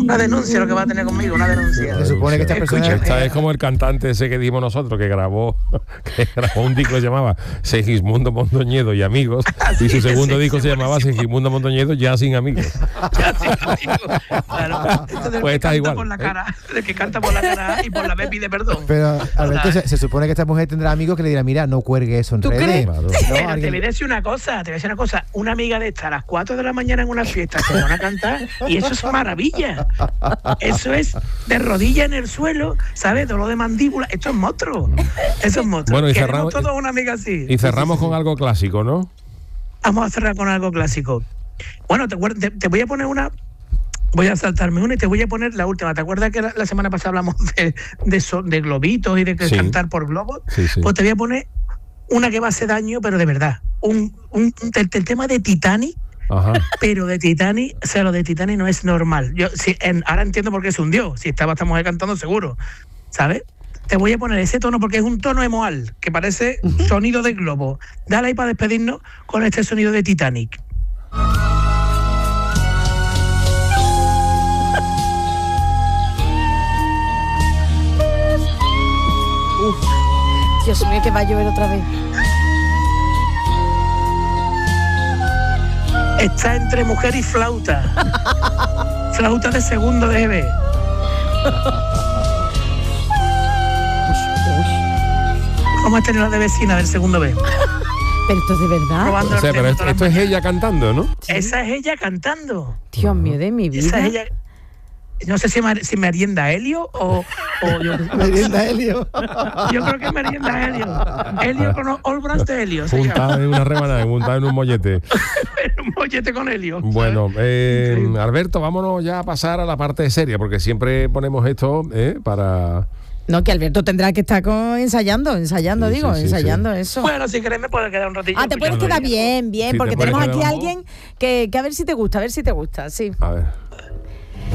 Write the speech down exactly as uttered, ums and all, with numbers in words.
Una denuncia lo que va a tener conmigo, una denuncia. Se supone que esta persona... Esta es como el cantante ese que dimos nosotros, que grabó que grabó un disco que se llamaba Segismundo Mondoñedo y Amigos, y su segundo sí, disco sí, se llamaba buenísimo. Segismundo Mondoñedo ya sin amigos. Ya te digo, claro. Esto del Pues que está canta igual, por la ¿eh? cara, del que canta por la cara A y por la B pide perdón. Pero, Alberto, se, se supone que esta mujer tendrá amigos que le dirán, mira, no cuelgue eso en ¿Tú redes. crees? Claro. ¿no? Pero te Alguien- voy a decir una cosa, te voy a decir una cosa. Una amiga de esta a las cuatro de la mañana en una fiesta se van a cantar y eso es maravilla. Eso es de rodillas en el suelo, ¿sabes? Dolor de mandíbula. Esto es monstruo. Eso es monstruo. Bueno, y Queremos cerramos- todos una amiga así. Y cerramos con algo clásico, ¿no? Vamos a cerrar con algo clásico. Bueno, te, acuer- te, te voy a poner una... Voy a saltarme una y te voy a poner la última. ¿Te acuerdas que la, la semana pasada hablamos de, de, so- de globitos y de que Sí. cantar por globos? Sí, sí. Pues te voy a poner una que va a hacer daño, pero de verdad. Un, un, un- el, el tema de Titanic, Ajá. pero de Titanic, o sea, lo de Titanic no es normal. Yo si, en, ahora entiendo por qué se hundió. Si estaba esta mujer cantando, seguro. ¿Sabes? Te voy a poner ese tono porque es un tono emoal, que parece sonido de globo. Dale ahí para despedirnos con este sonido de Titanic. Dios mío, que va a llover otra vez. Está entre mujer y flauta. Flauta de segundo de G B. ¿Cómo has tenido la de vecina del segundo B? Pero esto es de verdad. Probando O sea, el pero tema esto, todas esto las es mañanas. ella cantando, ¿no? Esa es ella cantando. Dios mío de mi vida. Esa es ella. No sé si, mar- si merienda Helio o, o yo, Merienda Helio. yo creo que merienda Helio. Helio con All Brands de Helio. se llama. Juntada en una rebanada, juntada en un mollete. Un mollete con Helio. Bueno, eh, Increíble. Alberto, vámonos ya a pasar a la parte seria, porque siempre ponemos esto eh, para... No, que Alberto tendrá que estar con, ensayando, ensayando, Sí, digo, sí, sí, ensayando eso. Bueno, si querés me puedo quedar un ratillo. Ah, te puedes escuchando quedar ella. bien, bien, Sí, porque te puedes tenemos aquí a quedar- alguien que, que a ver si te gusta, a ver si te gusta, sí. A ver...